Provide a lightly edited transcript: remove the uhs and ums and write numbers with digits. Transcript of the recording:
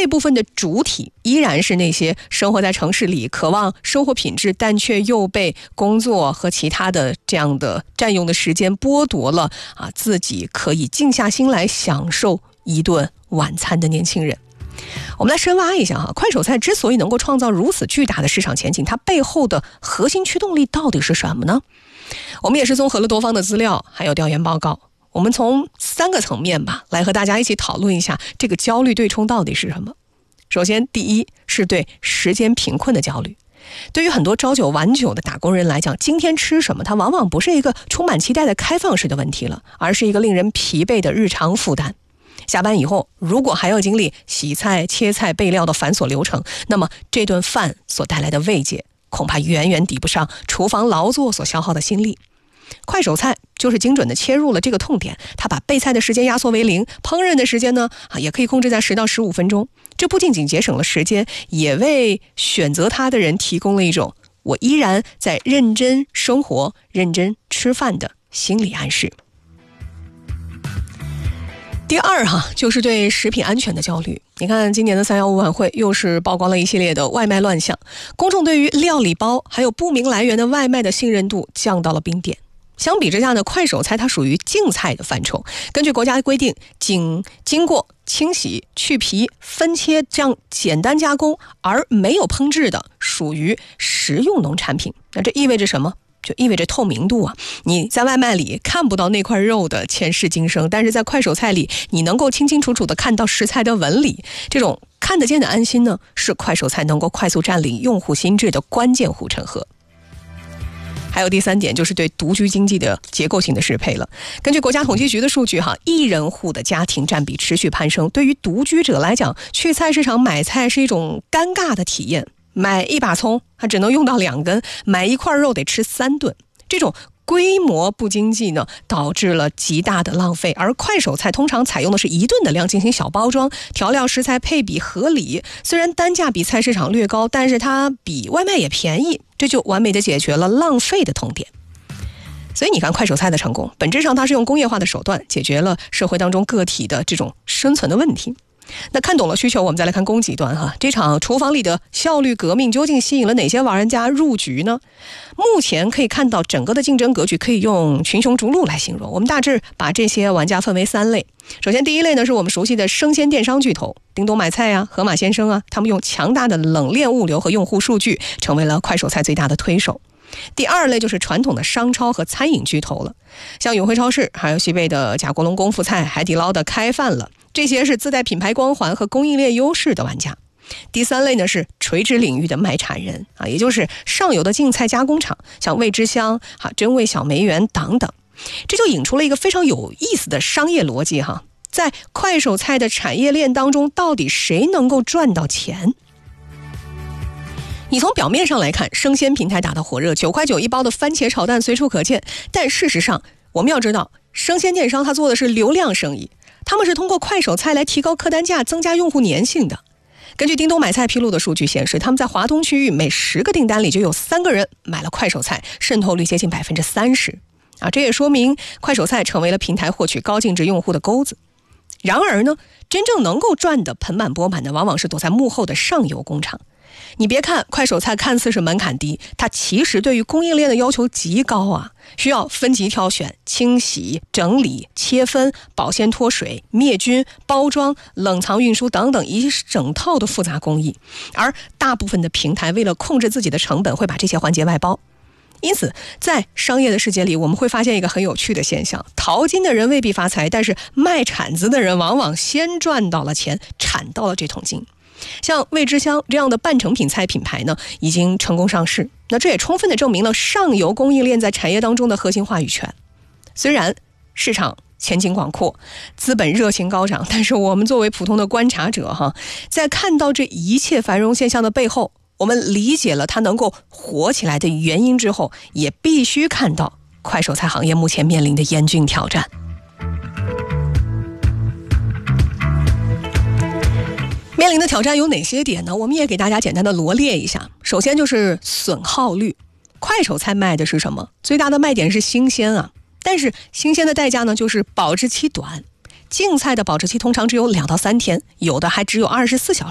这部分的主体依然是那些生活在城市里，渴望生活品质，但却又被工作和其他的这样的占用的时间剥夺了自己可以静下心来享受一顿晚餐的年轻人。我们来深挖一下快手菜之所以能够创造如此巨大的市场前景，它背后的核心驱动力到底是什么呢？我们也是综合了多方的资料还有调研报告，我们从3个层面来和大家一起讨论一下这个焦虑对冲到底是什么。首先，第一是对时间贫困的焦虑。对于很多朝九晚九的打工人来讲，今天吃什么它往往不是一个充满期待的开放式的问题了，而是一个令人疲惫的日常负担。下班以后如果还要经历洗菜、切菜、备料的繁琐流程，那么这顿饭所带来的慰藉恐怕远远抵不上厨房劳作所消耗的心力。快手菜就是精准的切入了这个痛点，它把备菜的时间压缩为0，烹饪的时间呢也可以控制在10到15分钟。这不仅仅节省了时间，也为选择它的人提供了一种我依然在认真生活、认真吃饭的心理暗示。第二就是对食品安全的焦虑。你看今年的315晚会又是曝光了一系列的外卖乱象，公众对于料理包还有不明来源的外卖的信任度降到了冰点。相比之下呢，快手菜它属于净菜的范畴，根据国家规定，仅经过清洗、去皮、分切这样简单加工而没有烹制的属于食用农产品。那这意味着什么？就意味着透明度你在外卖里看不到那块肉的前世今生，但是在快手菜里你能够清清楚楚地看到食材的纹理。这种看得见的安心呢，是快手菜能够快速占领用户心智的关键护城河。还有第3点，就是对独居经济的结构性的适配了。根据国家统计局的数据1人户的家庭占比持续攀升。对于独居者来讲，去菜市场买菜是一种尴尬的体验。买一把葱它只能用到2根，买一块肉得吃3顿。这种规模不经济呢，导致了极大的浪费。而快手菜通常采用的是1顿的量进行小包装，调料食材配比合理，虽然单价比菜市场略高，但是它比外卖也便宜，这就完美的解决了浪费的痛点。所以你看快手菜的成功，本质上它是用工业化的手段解决了社会当中个体的这种生存的问题。那看懂了需求，我们再来看供给端这场厨房里的效率革命究竟吸引了哪些玩家入局呢？目前可以看到整个的竞争格局可以用群雄逐鹿来形容。我们大致把这些玩家分为3类。首先第一类呢，是我们熟悉的生鲜电商巨头，叮咚买菜盒马鲜生他们用强大的冷链物流和用户数据成为了快手菜最大的推手。第2类就是传统的商超和餐饮巨头了，像永辉超市，还有西贝的贾国龙功夫菜、海底捞的开饭了，这些是自带品牌光环和供应链优势的玩家。第3类呢，是垂直领域的卖产人也就是上游的净菜加工厂，像味之香、真味小梅园等等。这就引出了一个非常有意思的商业逻辑在快手菜的产业链当中，到底谁能够赚到钱？你从表面上来看，生鲜平台打得火热，9块9一包的番茄炒蛋随处可见，但事实上我们要知道，生鲜电商它做的是流量生意，他们是通过快手菜来提高客单价，增加用户粘性的。根据叮咚买菜披露的数据显示，他们在华东区域每10个订单里就有3个人买了快手菜，渗透率接近30%这也说明快手菜成为了平台获取高净值用户的钩子。然而呢，真正能够赚得盆满钵满的，往往是躲在幕后的上游工厂。你别看快手菜看似是门槛低，它其实对于供应链的要求极高需要分级挑选、清洗、整理、切分、保鲜脱水、灭菌、包装、冷藏运输等等一整套的复杂工艺。而大部分的平台为了控制自己的成本，会把这些环节外包。因此在商业的世界里，我们会发现一个很有趣的现象，淘金的人未必发财，但是卖铲子的人往往先赚到了钱，铲到了这桶金。像味之香这样的半成品菜品牌呢，已经成功上市，那这也充分的证明了上游供应链在产业当中的核心话语权。虽然市场前景广阔，资本热情高涨，但是我们作为普通的观察者在看到这一切繁荣现象的背后，我们理解了它能够火起来的原因之后，也必须看到快手菜行业目前面临的严峻挑战。面临的挑战有哪些点呢？我们也给大家简单的罗列一下。首先就是损耗率。快手菜卖的是什么？最大的卖点是新鲜但是新鲜的代价呢，就是保质期短。净菜的保质期通常只有2到3天，有的还只有24小